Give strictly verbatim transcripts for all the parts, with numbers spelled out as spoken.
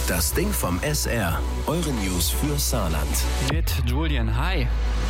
Das Ding vom S R. Eure News für Saarland. Mit Julian, hi.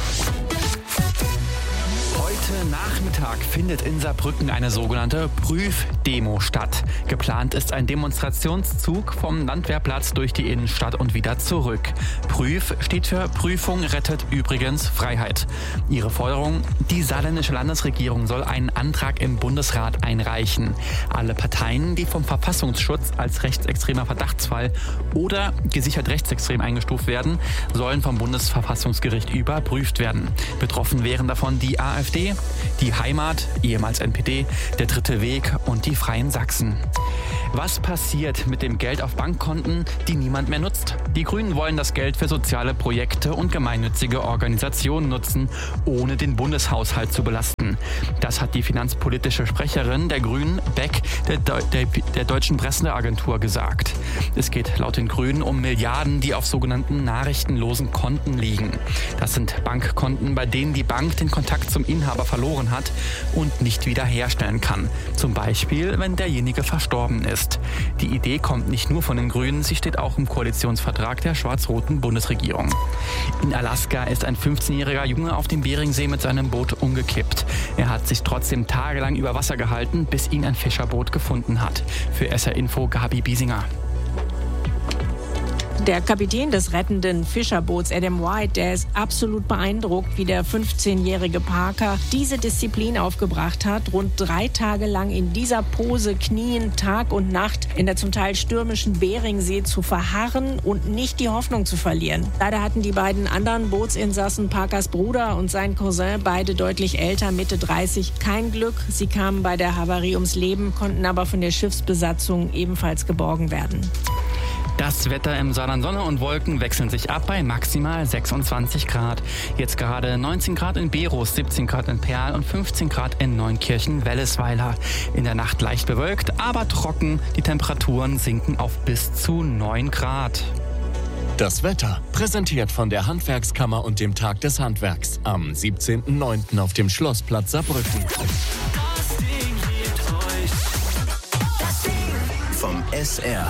Heute Nachmittag findet in Saarbrücken eine sogenannte Prüfdemo statt. Geplant ist ein Demonstrationszug vom Landwehrplatz durch die Innenstadt und wieder zurück. Prüf steht für Prüfung rettet übrigens Freiheit. Ihre Forderung: Die saarländische Landesregierung soll einen Antrag im Bundesrat einreichen. Alle Parteien, die vom Verfassungsschutz als rechtsextremer Verdachtsfall oder gesichert rechtsextrem eingestuft werden, sollen vom Bundesverfassungsgericht überprüft werden. Betroffen wären davon die AfD, die Heimat, ehemals N P D, der Dritte Weg und die Freien Sachsen. Was passiert mit dem Geld auf Bankkonten, die niemand mehr nutzt? Die Grünen wollen das Geld für soziale Projekte und gemeinnützige Organisationen nutzen, ohne den Bundeshaushalt zu belasten. Das hat die finanzpolitische Sprecherin der Grünen, Beck, der, Deu- der, der Deutschen Presseagentur gesagt. Es geht laut den Grünen um Milliarden, die auf sogenannten nachrichtenlosen Konten liegen. Das sind Bankkonten, bei denen die Bank den Kontakt zum Inhaber verloren hat und nicht wiederherstellen kann. Zum Beispiel, wenn derjenige verstorben ist. Die Idee kommt nicht nur von den Grünen, sie steht auch im Koalitionsvertrag der schwarz-roten Bundesregierung. In Alaska ist ein fünfzehnjähriger Junge auf dem Beringsee mit seinem Boot umgekippt. Er hat sich trotzdem tagelang über Wasser gehalten, bis ihn ein Fischerboot gefunden hat. Für S R Info Gabi Biesinger. Der Kapitän des rettenden Fischerboots, Adam White, der ist absolut beeindruckt, wie der fünfzehnjährige Parker diese Disziplin aufgebracht hat, rund drei Tage lang in dieser Pose knien, Tag und Nacht in der zum Teil stürmischen Beringsee zu verharren und nicht die Hoffnung zu verlieren. Leider hatten die beiden anderen Bootsinsassen, Parkers Bruder und sein Cousin, beide deutlich älter, Mitte dreißig, kein Glück. Sie kamen bei der Havarie ums Leben, konnten aber von der Schiffsbesatzung ebenfalls geborgen werden. Das Wetter im Saarland: Sonne und Wolken wechseln sich ab bei maximal sechsundzwanzig Grad. Jetzt gerade neunzehn Grad in Beros, siebzehn Grad in Perl und fünfzehn Grad in Neunkirchen-Wellesweiler. In der Nacht leicht bewölkt, aber trocken. Die Temperaturen sinken auf bis zu neun Grad. Das Wetter, präsentiert von der Handwerkskammer und dem Tag des Handwerks am siebzehnten neunten auf dem Schlossplatz Saarbrücken. Das Ding gibt euch das Ding vom S R.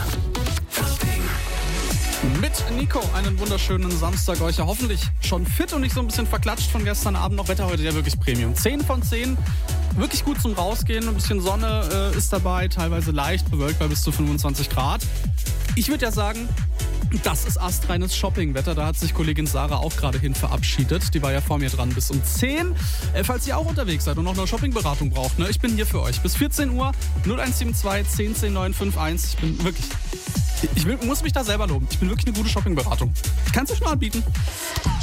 Mit Nico einen wunderschönen Samstag euch. Ja, hoffentlich schon fit und nicht so ein bisschen verklatscht von gestern Abend. Noch Wetter heute ja wirklich Premium. zehn von zehn. Wirklich gut zum Rausgehen. Ein bisschen Sonne äh, ist dabei. Teilweise leicht bewölkt bei bis zu fünfundzwanzig Grad. Ich würde ja sagen, das ist astreines Shoppingwetter. Da hat sich Kollegin Sarah auch gerade hin verabschiedet. Die war ja vor mir dran bis um zehn. Äh, falls ihr auch unterwegs seid und noch eine Shoppingberatung braucht, ne, ich bin hier für euch. Bis vierzehn Uhr null eins sieben zwei zehn zehn neun fünf eins. Ich bin wirklich... Ich will, muss mich da selber loben. Ich bin wirklich eine gute Shoppingberatung. Ich kann es euch nur anbieten.